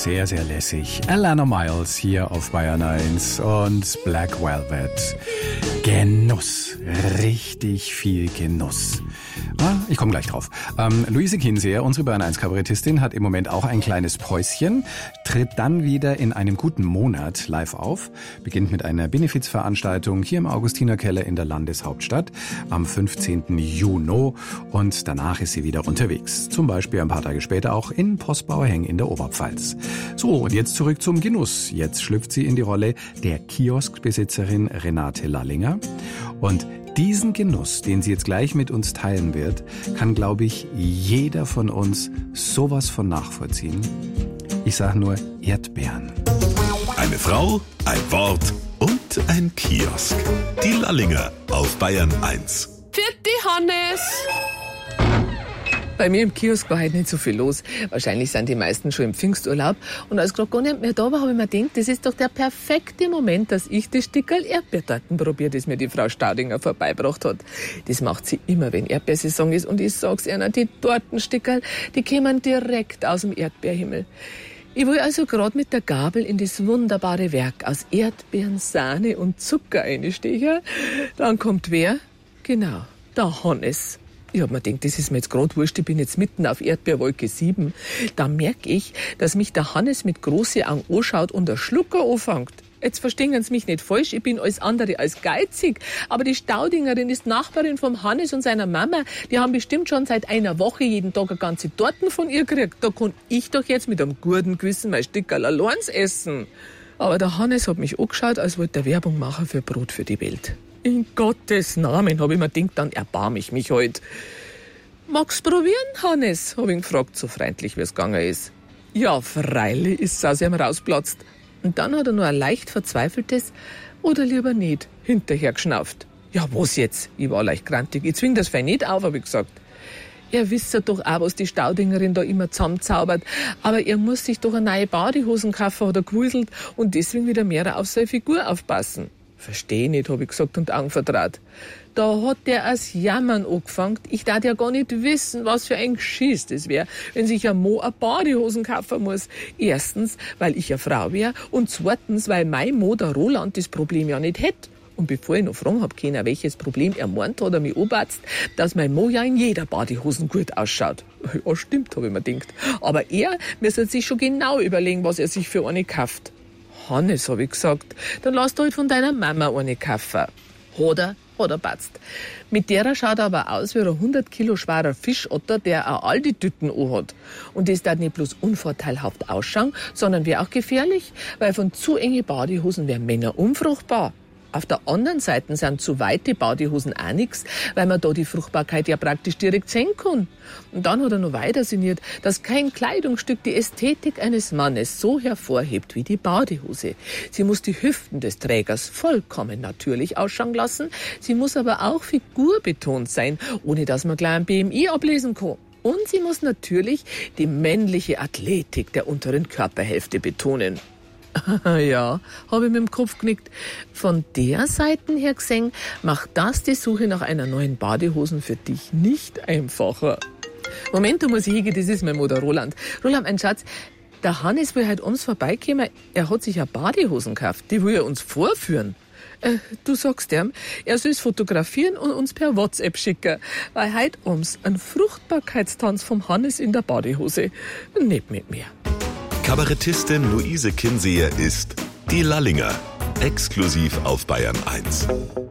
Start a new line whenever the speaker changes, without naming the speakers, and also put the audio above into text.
Sehr, sehr lässig. Alana Miles hier auf Bayern 1 und Black Velvet. Genuss. Richtig viel Genuss. Ich komme gleich drauf. Luise Kinseher, unsere Bayern 1 Kabarettistin, hat im Moment auch ein kleines Päuschen, tritt dann wieder in einem guten Monat live auf, beginnt mit einer Benefizveranstaltung hier im Augustinerkeller in der Landeshauptstadt am 15. Juni und danach ist sie wieder unterwegs. Zum Beispiel ein paar Tage später auch in Postbauerheng in der Oberpfalz. So, und jetzt zurück zum Genuss. Jetzt schlüpft sie in die Rolle der Kioskbesitzerin Renate Lallinger und diesen Genuss, den sie jetzt gleich mit uns teilen wird, kann, glaube ich, jeder von uns sowas von nachvollziehen. Ich sage nur Erdbeeren.
Eine Frau, ein Wort und ein Kiosk. Die Lallinger auf Bayern 1.
Vierte Hannes! Bei mir im Kiosk war heute nicht so viel los. Wahrscheinlich sind die meisten schon im Pfingsturlaub. Und als gerade gar nicht mehr da war, habe ich mir gedacht, das ist doch der perfekte Moment, dass ich das Stückerl Erdbeertorten probiere, das mir die Frau Staudinger vorbeigebracht hat. Das macht sie immer, wenn Erdbeersaison ist. Und ich sag's Ihnen, die Tortenstückerl, die kommen direkt aus dem Erdbeerhimmel. Ich will also gerade mit der Gabel in das wunderbare Werk aus Erdbeeren, Sahne und Zucker einstechen. Dann kommt wer? Genau, der Hannes. Ich hab mir gedacht, das ist mir jetzt gerade wurscht, ich bin jetzt mitten auf Erdbeerwolke 7. Da merke ich, dass mich der Hannes mit großen Augen anschaut und der Schlucker anfängt. Jetzt verstehen Sie mich nicht falsch, ich bin alles andere als geizig. Aber die Staudingerin ist Nachbarin vom Hannes und seiner Mama. Die haben bestimmt schon seit einer Woche jeden Tag eine ganze Torten von ihr gekriegt. Da kann ich doch jetzt mit einem guten Gewissen mein Stückerl allein essen. Aber der Hannes hat mich angeschaut, als wollte er Werbung machen für Brot für die Welt. In Gottes Namen, habe ich mir gedacht, dann erbarme ich mich heute. Magst du probieren, Hannes? Habe ich ihn gefragt, so freundlich wie es gegangen ist. Ja, freilich, ist es aus ihm rausplatzt. Und dann hat er nur ein leicht verzweifeltes oder lieber nicht hinterher geschnauft. Ja, was jetzt? Ich war leicht grantig. Ich zwing das fein nicht auf, habe ich gesagt. Er wisst doch auch, was die Staudingerin da immer zusammenzaubert. Aber er muss sich doch eine neue Badehosen kaufen, hat er gewuselt, und deswegen wieder mehr auf seine Figur aufpassen. Versteh nicht, habe ich gesagt und Augen vertraut. Da hat der als Jammern angefangen. Ich darf ja gar nicht wissen, was für ein Geschiss das wäre, wenn sich ein Mo eine Badehosen kaufen muss. Erstens, weil ich eine Frau wäre, und zweitens, weil mein Mo, der Roland, das Problem ja nicht hätte. Und bevor ich noch fragen hab können, welches Problem er meint, hat er mich angebatzt, dass mein Mo ja in jeder Badehosen gut ausschaut. Ja, stimmt, habe ich mir gedacht. Aber er müsste sich schon genau überlegen, was er sich für eine kauft. Hannes, habe ich gesagt, dann lass du halt von deiner Mama eine kaufen. Hat er batzt. Mit derer schaut er aber aus wie ein 100 Kilo schwerer Fischotter, der auch all die Tüten anhat. Und das darf nicht bloß unvorteilhaft ausschauen, sondern wäre auch gefährlich, weil von zu enge Badehosen wären Männer unfruchtbar. Auf der anderen Seite sind zu weite Badehosen auch nichts, weil man da die Fruchtbarkeit ja praktisch direkt sehen kann. Und dann hat er noch weiter sinniert, dass kein Kleidungsstück die Ästhetik eines Mannes so hervorhebt wie die Badehose. Sie muss die Hüften des Trägers vollkommen natürlich ausschauen lassen. Sie muss aber auch figurbetont sein, ohne dass man gleich ein BMI ablesen kann. Und sie muss natürlich die männliche Athletik der unteren Körperhälfte betonen. Ja, habe ich mit dem Kopf genickt. Von der Seite her gesehen, macht das die Suche nach einer neuen Badehosen für dich nicht einfacher. Moment, da muss ich hingehen, das ist mein Mutter Roland. Roland, mein Schatz, der Hannes will heute abends vorbeikommen. Er hat sich ja Badehosen gekauft, die will er uns vorführen. Du sagst ihm, er soll es fotografieren und uns per WhatsApp schicken, weil heute abends ein Fruchtbarkeitstanz vom Hannes in der Badehose. Nicht mit mir.
Kabarettistin Luise Kinseher ist die Lallinger. Exklusiv auf Bayern 1.